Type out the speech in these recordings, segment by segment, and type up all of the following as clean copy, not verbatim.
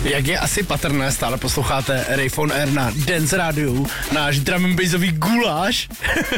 Jak je asi patrné, stále posloucháte Rave on Air na Dance Radio, náš drum and bassový guláš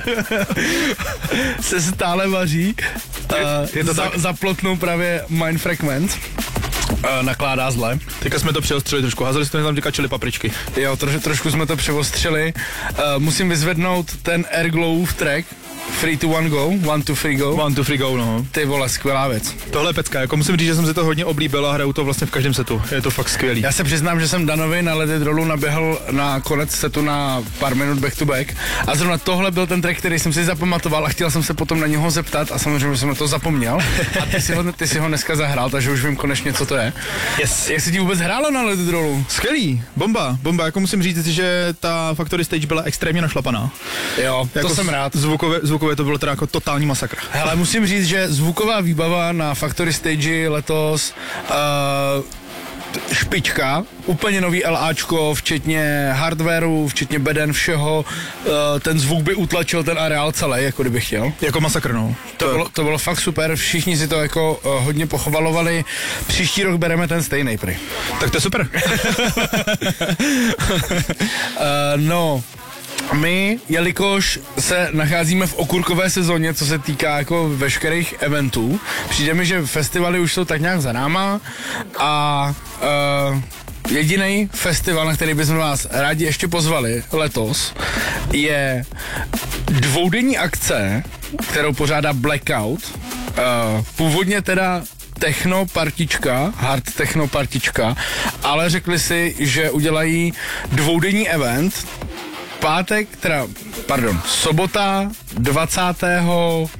se stále vaří. Je to za plotnou právě Mind Frequenz. Nakládá zle. Teďka jsme to přeostřili trošku, házeli jsme tam teďka čili papričky. Jo, trošku jsme to přeostřili. Musím vyzvednout ten Airglowův track, 3, 2, 1, go, 1, 2, 3, go. 1, 2, 3, go, no. Ty vole, skvělá věc. Tohle je pecka, jako musím říct, že jsem si to hodně oblíbil a hraju to vlastně v každém setu. Je to fakt skvělý. Já se přiznám, že jsem Danovi na Let It Rollu naběhl na konec setu na pár minut back to back a zrovna tohle byl ten track, který jsem si zapamatoval a chtěl jsem se potom na něho zeptat a samozřejmě jsem na to zapomněl. A ty si ho dneska zahrál, takže už vím konečně, co to je. Yes. Jak se ti vůbec hrálo na Let It Rollu? Skvělý, bomba, jako musím říct, že ta Factory Stage byla extrémně našlapaná. Jo, jako to jsem rád. Zvukově to bylo teda jako totální masakr. Hele, musím říct, že zvuková výbava na Factory Stage letos špička, úplně nový LAčko, včetně hardwareu, včetně beden, všeho, ten zvuk by utlačil ten areál celý, jako kdyby chtěl. Jako masakr, no. To bylo fakt super, všichni si to jako hodně pochvalovali, příští rok bereme ten stejný prý. Tak to je super. No, my, jelikož se nacházíme v okurkové sezóně, co se týká jako veškerých eventů, přijde mi, že festivaly už jsou tak nějak za náma a jediný festival, na který bychom vás rádi ještě pozvali letos, je dvoudenní akce, kterou pořádá Blackout. Původně teda techno partička, hard techno partička, ale řekli si, že udělají dvoudenní event, sobota 25.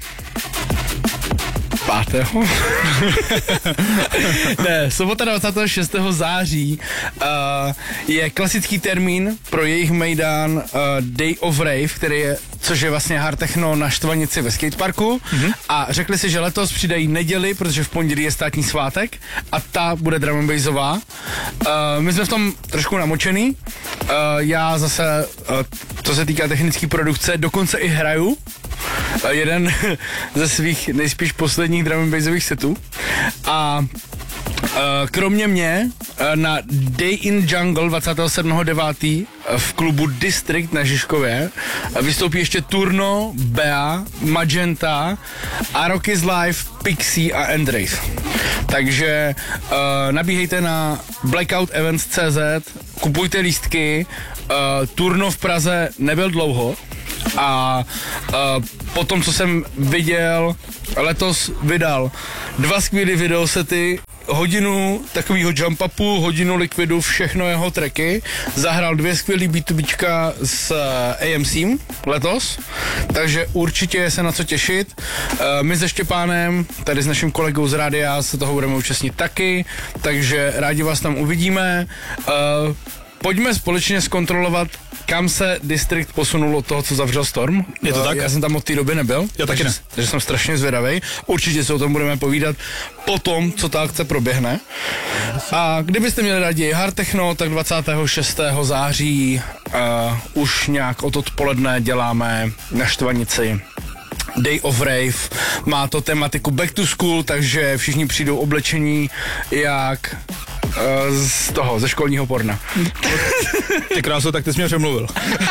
Ne, sobota 26. září je klasický termín pro jejich mejdan Day of Rave, což je vlastně hard techno na Štvanici ve skateparku. A řekli si, že letos přidají neděli, protože v pondělí je státní svátek a ta bude drum and bassová. My jsme v tom trošku namočený. Já zase, co se týká technické produkce, dokonce i hraju jeden ze svých nejspíš posledních drum and bassových setů. A kromě mě na Day in Jungle 27.9. v klubu District na Žižkově vystoupí ještě Turno, Bea, Magenta, Arokis Live, Pixie a Endrave. Takže nabíhejte na blackoutevents.cz, kupujte lístky, Turno v Praze nebyl dlouho a potom, co jsem viděl, letos vydal 2 skvělý videosety, hodinu takového jump-upu, hodinu Liquidu, všechno jeho tracky. Zahrál 2 skvělý B2Bčka s AMC letos, takže určitě se na co těšit. My se Štěpánem, tady s naším kolegou z rádia, se toho budeme účastnit taky, takže rádi vás tam uvidíme. Pojďme společně zkontrolovat, kam se District posunul od toho, co zavřel Storm. Je to tak? Já jsem tam od té doby nebyl, takže jsem strašně zvědavej. Určitě se o tom budeme povídat potom, co ta akce proběhne. A kdybyste měli rádi hard techno, tak 26. září už nějak od odpoledne děláme na Štvanici Day of Rave. Má to tematiku Back to School, takže všichni přijdou oblečení jak ze školního porna. Ty kráso, tak ty jsi mě přemluvil.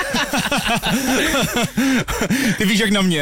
Ty víš jak na mě.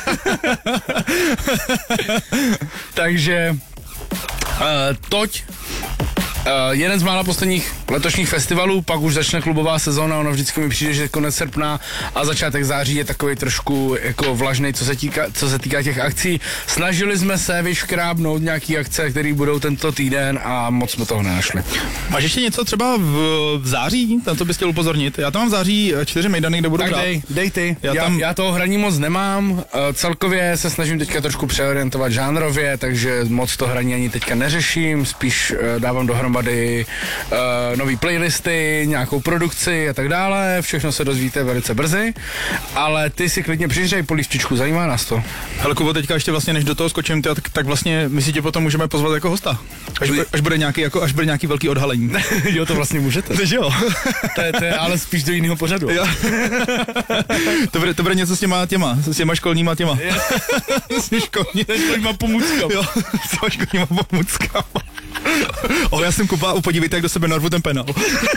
Takže toť jeden z mála posledních letošních festivalů, pak už začne klubová sezóna, ono vždycky mi přijde, že konec srpna a začátek září je takový trošku jako vlažnej, co se týká těch akcí. Snažili jsme se vyškrábnout nějaký akce, které budou tento týden a moc jsme toho nenašli. Máš ještě něco třeba v září, na to bys chtěl upozornit? Já tam mám v září 4 mejdany, kde budu hrát. Dej ty. Já toho hraní moc nemám, celkově se snažím teďka trošku přeorientovat žánrově, takže moc to hraní ani teďka neřeším, spíš dávám dohromady nový playlisty, nějakou produkci a tak dále, všechno se dozvíte velice brzy, ale ty si klidně přiřej polívčičku, zajímá nás to. Hele Kubo, teďka ještě vlastně než do toho skočím, tak vlastně my si tě potom můžeme pozvat jako hosta, až bude nějaký velký odhalení. Jo, to vlastně můžete. Takže jo. to je ale spíš do jiného pořadu. Jo. to bude něco s těma školníma těma. S školníma pomůckama. Jo, s těma školníma pomůckama. Já jsem Kuba, podívejte, jak do sebe narvu ten penál.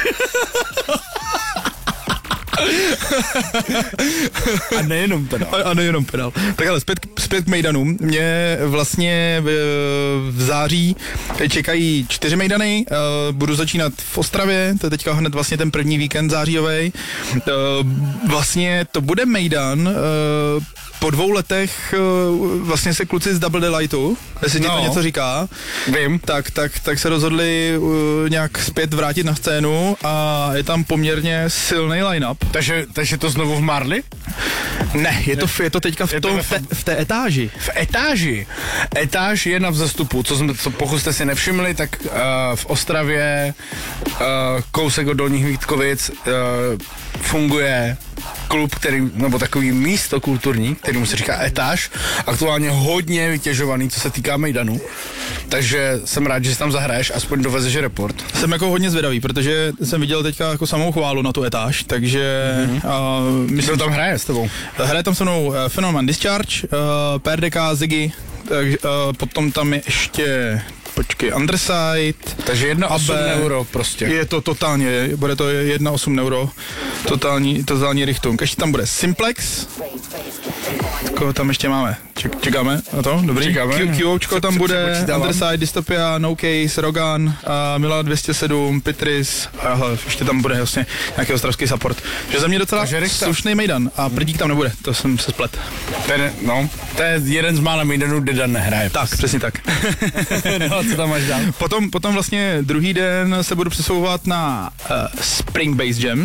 A nejenom penál. A nejenom penál. Tak ale zpět k mejdanům. Mě vlastně v září čekají 4 mejdany. Budu začínat v Ostravě, to je teďka hned vlastně ten první víkend zářijovej. Vlastně to bude mejdan po 2 letech vlastně se kluci z Double Delightu, jestli ti to něco říká, vím. Tak se rozhodli nějak zpět vrátit na scénu a je tam poměrně silný line-up. Takže to znovu v Marli? Ne, je to teďka v té etáži. V etáži? Etáž je na vzestupu, co pokud jste si nevšimli, tak v Ostravě kousek od Dolních Vítkovic funguje klub, nebo takový místo kulturní, kterému se říká Etáž, aktuálně hodně vytěžovaný, co se týká mejdanu. Takže jsem rád, že si tam zahraješ, aspoň dovezeš report. Jsem jako hodně zvědavý, protože jsem viděl teďka jako samou chválu na tu Etáž, takže... Kdo tam hraje s tebou? Hraje tam se mnou Phenomenon Discharge, PRDK, Ziggy, potom tam je ještě... Underside. Takže 1,8 euro prostě. Je to totálně, bude to 1,8 euro. Totální Richtung. Ještě tam bude Simplex. Koho tam ještě máme? Čekáme na to? Dobrý. QOčko tam bude, Underside, Dystopia, No Case, Rogan, Mila 207, Pitris, ještě tam bude vlastně nějaký ostravský support. Takže za mě docela slušný mejdan a Prdík tam nebude, to jsem se splet. To je jeden z mála mejdanů, kde Dan nehraje. Tak, přesně tak. No, co tam máš dál? Potom vlastně druhý den se budu přesouvat na Spring Bass Jam.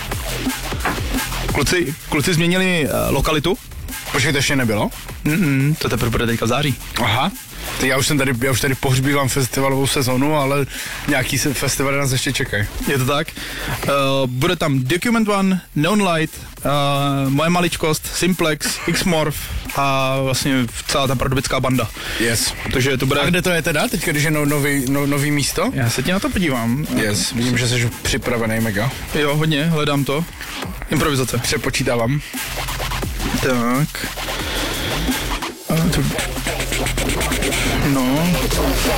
Kluci změnili lokalitu. Počkej, to ještě nebylo? To teprve bude teďka v září. Aha. Já už tady pohřbívám festivalovou sezonu, ale nějaký festivaly nás ještě čekají. Je to tak. Bude tam Document One, Neon Light, moje maličkost, Simplex, X-Morph a vlastně celá ta pardubická banda. Yes. Takže to bude... A kde to je teda? Teď, když je nový místo? Já se ti na to podívám. Yes, vidím, že jsi připravený mega. Jo, hodně, hledám to. Improvizace. Přepočítávám. Tak. No.